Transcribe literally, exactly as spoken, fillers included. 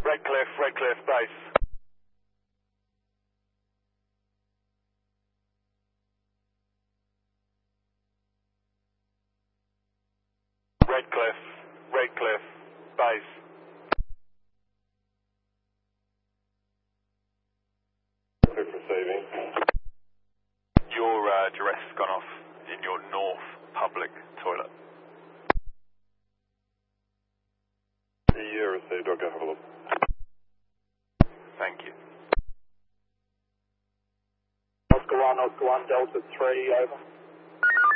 Redcliffe, Redcliffe, base. Redcliffe, Redcliffe, base. Redcliffe receiving. Your uh, duress has gone off in your north public toilet. Yeah, received. I'll go have a look. Thank you. Oscar one, Oscar one, Delta three, over.